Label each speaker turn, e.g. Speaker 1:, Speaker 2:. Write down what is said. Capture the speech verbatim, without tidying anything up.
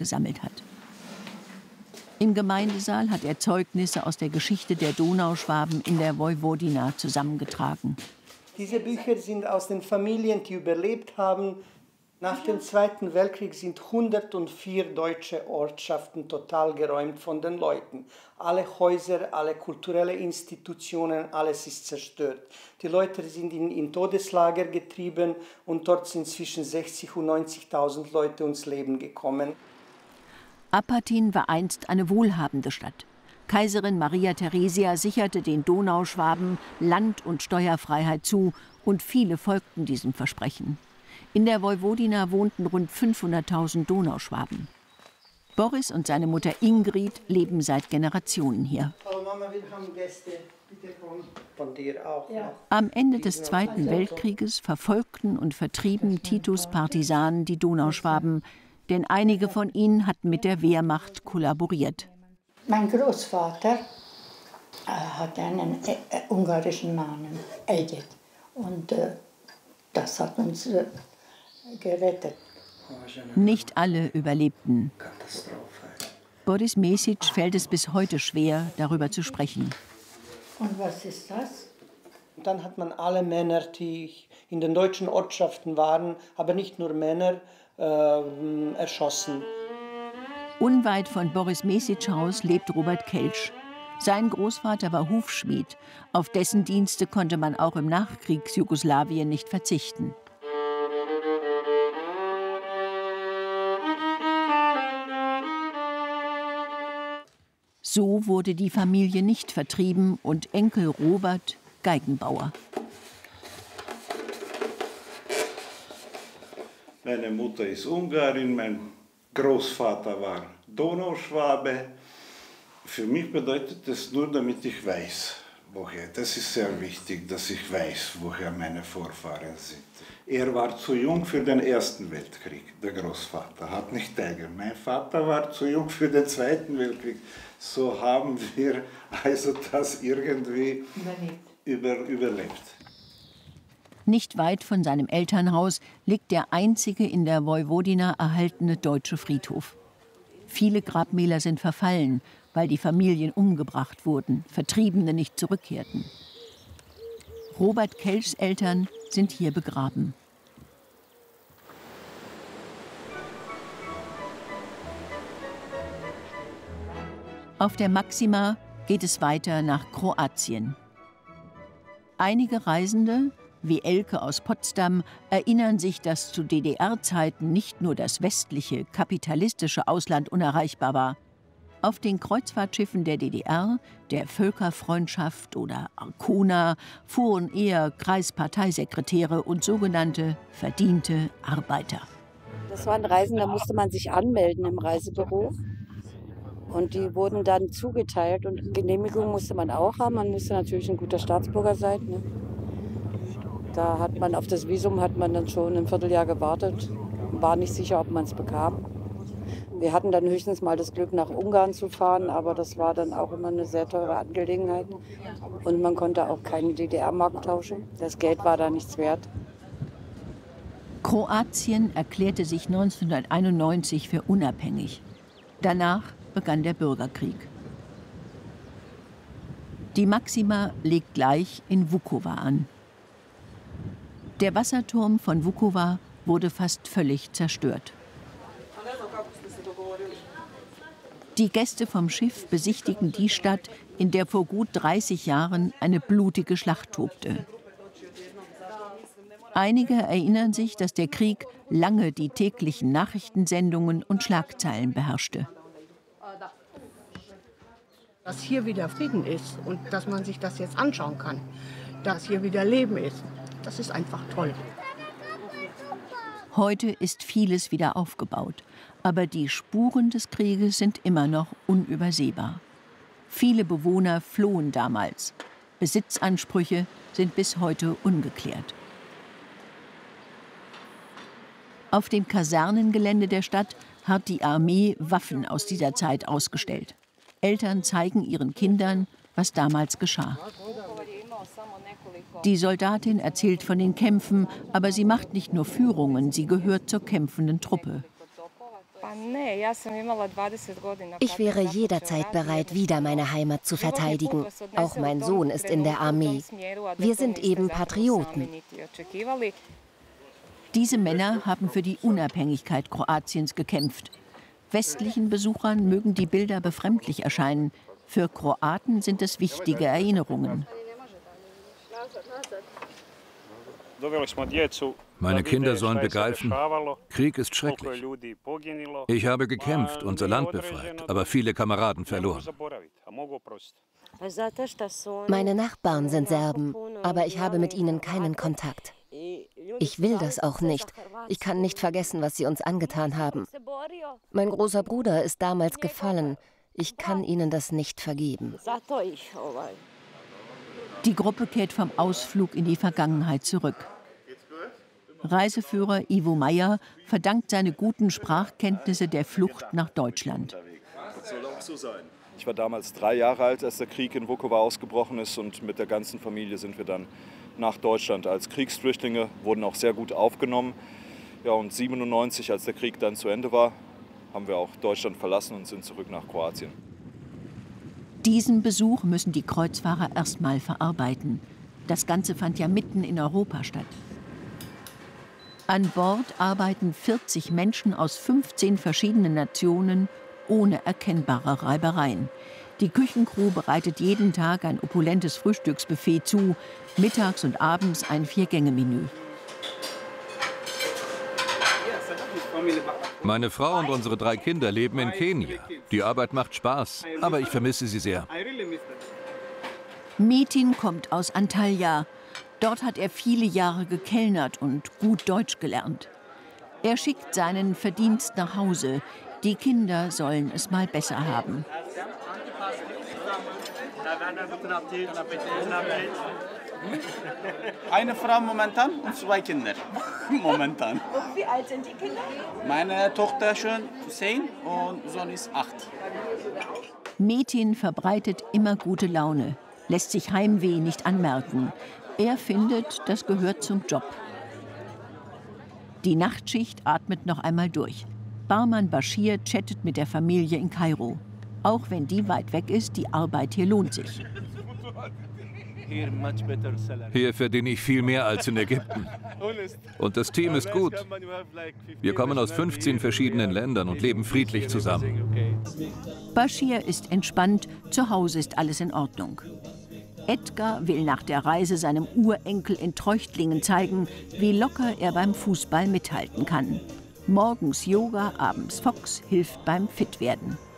Speaker 1: gesammelt hat. Im Gemeindesaal hat er Zeugnisse aus der Geschichte der Donauschwaben in der Vojvodina zusammengetragen.
Speaker 2: Diese Bücher sind aus den Familien, die überlebt haben. Nach dem Zweiten Weltkrieg sind hundertvier deutsche Ortschaften total geräumt von den Leuten. Alle Häuser, alle kulturellen Institutionen, alles ist zerstört. Die Leute sind in, in Todeslager getrieben und dort sind zwischen sechzigtausend und neunzigtausend Leute ums Leben gekommen.
Speaker 1: Apatin war einst eine wohlhabende Stadt. Kaiserin Maria Theresia sicherte den Donauschwaben Land- und Steuerfreiheit zu und viele folgten diesem Versprechen. In der Vojvodina wohnten rund fünfhunderttausend Donauschwaben. Boris und seine Mutter Ingrid leben seit Generationen hier.
Speaker 2: Oh Mama, wir haben Gäste. Bitte komm. Von dir auch. Ja.
Speaker 1: Am Ende des Zweiten Weltkrieges verfolgten und vertrieben Titos Partisanen die Donauschwaben, denn einige von ihnen hatten mit der Wehrmacht kollaboriert.
Speaker 3: Mein Großvater äh, hatte einen äh, äh, ungarischen Namen, Edith. Und äh, das hat uns äh, gerettet.
Speaker 1: Nicht alle überlebten. Boris Mesic fällt es bis heute schwer, darüber zu sprechen.
Speaker 3: Und was ist das?
Speaker 2: Und dann hat man alle Männer, die in den deutschen Ortschaften waren, aber nicht nur Männer, äh, erschossen.
Speaker 1: Unweit von Boris Mesics Haus lebt Robert Kelsch. Sein Großvater war Hufschmied. Auf dessen Dienste konnte man auch im Nachkriegs-Jugoslawien nicht verzichten. So wurde die Familie nicht vertrieben und Enkel Robert Geigenbauer.
Speaker 4: Meine Mutter ist Ungarin, mein Großvater war Donauschwabe. Für mich bedeutet das nur, damit ich weiß, woher. Das ist sehr wichtig, dass ich weiß, woher meine Vorfahren sind. Er war zu jung für den Ersten Weltkrieg, der Großvater, hat nicht teilgenommen. Mein Vater war zu jung für den Zweiten Weltkrieg. So haben wir also das irgendwie über, überlebt.
Speaker 1: Nicht weit von seinem Elternhaus liegt der einzige in der Vojvodina erhaltene deutsche Friedhof. Viele Grabmäler sind verfallen, weil die Familien umgebracht wurden, Vertriebene nicht zurückkehrten. Robert Kelschs Eltern sind hier begraben. Auf der Maxima geht es weiter nach Kroatien. Einige Reisende, wie Elke aus Potsdam, erinnern sich, dass zu D D R-Zeiten nicht nur das westliche, kapitalistische Ausland unerreichbar war. Auf den Kreuzfahrtschiffen der D D R, der Völkerfreundschaft oder Arkona, fuhren eher Kreisparteisekretäre und sogenannte verdiente Arbeiter.
Speaker 5: Das waren Reisen, da musste man sich anmelden im Reisebüro. Und die wurden dann zugeteilt und Genehmigung musste man auch haben. Man musste natürlich ein guter Staatsbürger sein. Ne? Da hat man auf das Visum hat man dann schon ein Vierteljahr gewartet. War nicht sicher, ob man es bekam. Wir hatten dann höchstens mal das Glück, nach Ungarn zu fahren, aber das war dann auch immer eine sehr teure Angelegenheit. Und man konnte auch keine D D R-Mark tauschen. Das Geld war da nichts wert.
Speaker 1: Kroatien erklärte sich neunzehnhunderteinundneunzig für unabhängig. Danach begann der Bürgerkrieg. Die Maxima legt gleich in Vukovar an. Der Wasserturm von Vukovar wurde fast völlig zerstört. Die Gäste vom Schiff besichtigen die Stadt, in der vor gut dreißig Jahren eine blutige Schlacht tobte. Einige erinnern sich, dass der Krieg lange die täglichen Nachrichtensendungen und Schlagzeilen beherrschte.
Speaker 6: Dass hier wieder Frieden ist und dass man sich das jetzt anschauen kann, dass hier wieder Leben ist, das ist einfach toll.
Speaker 1: Heute ist vieles wieder aufgebaut, aber die Spuren des Krieges sind immer noch unübersehbar. Viele Bewohner flohen damals. Besitzansprüche sind bis heute ungeklärt. Auf dem Kasernengelände der Stadt hat die Armee Waffen aus dieser Zeit ausgestellt. Eltern zeigen ihren Kindern, was damals geschah. Die Soldatin erzählt von den Kämpfen, aber sie macht nicht nur Führungen, sie gehört zur kämpfenden Truppe.
Speaker 7: Ich wäre jederzeit bereit, wieder meine Heimat zu verteidigen. Auch mein Sohn ist in der Armee. Wir sind eben Patrioten.
Speaker 1: Diese Männer haben für die Unabhängigkeit Kroatiens gekämpft. Westlichen Besuchern mögen die Bilder befremdlich erscheinen. Für Kroaten sind es wichtige Erinnerungen.
Speaker 8: Meine Kinder sollen begreifen, Krieg ist schrecklich. Ich habe gekämpft, unser Land befreit, aber viele Kameraden verloren.
Speaker 7: Meine Nachbarn sind Serben, aber ich habe mit ihnen keinen Kontakt. Ich will das auch nicht. Ich kann nicht vergessen, was sie uns angetan haben. Mein großer Bruder ist damals gefallen. Ich kann ihnen das nicht vergeben.
Speaker 1: Die Gruppe kehrt vom Ausflug in die Vergangenheit zurück. Reiseführer Ivo Meyer verdankt seine guten Sprachkenntnisse der Flucht nach Deutschland.
Speaker 9: Das soll auch so sein. Ich war damals drei Jahre alt, als der Krieg in Vukovar ausgebrochen ist, und mit der ganzen Familie sind wir dann nach Deutschland als Kriegsflüchtlinge, wurden auch sehr gut aufgenommen. Ja, und siebenundneunzig, als der Krieg dann zu Ende war, haben wir auch Deutschland verlassen und sind zurück nach Kroatien.
Speaker 1: Diesen Besuch müssen die Kreuzfahrer erstmal verarbeiten. Das Ganze fand ja mitten in Europa statt. An Bord arbeiten vierzig Menschen aus fünfzehn verschiedenen Nationen ohne erkennbare Reibereien. Die Küchencrew bereitet jeden Tag ein opulentes Frühstücksbuffet zu, mittags und abends ein Vier-Gänge-Menü.
Speaker 8: Meine Frau und unsere drei Kinder leben in Kenia. Die Arbeit macht Spaß, aber ich vermisse sie sehr.
Speaker 1: Metin kommt aus Antalya. Dort hat er viele Jahre gekellnert und gut Deutsch gelernt. Er schickt seinen Verdienst nach Hause. Die Kinder sollen es mal besser haben.
Speaker 10: Eine Frau momentan und zwei Kinder. Momentan.
Speaker 11: Und wie alt sind die Kinder?
Speaker 10: Meine Tochter schon zehn und Sohn ist acht.
Speaker 1: Metin verbreitet immer gute Laune, lässt sich Heimweh nicht anmerken. Er findet, das gehört zum Job. Die Nachtschicht atmet noch einmal durch. Barman Bashir chattet mit der Familie in Kairo. Auch wenn die weit weg ist, die Arbeit hier lohnt sich.
Speaker 8: Hier verdiene ich viel mehr als in Ägypten. Und das Team ist gut. Wir kommen aus fünfzehn verschiedenen Ländern und leben friedlich zusammen.
Speaker 1: Bashir ist entspannt, zu Hause ist alles in Ordnung. Edgar will nach der Reise seinem Urenkel in Treuchtlingen zeigen, wie locker er beim Fußball mithalten kann. Morgens Yoga, abends Fox hilft beim Fitwerden.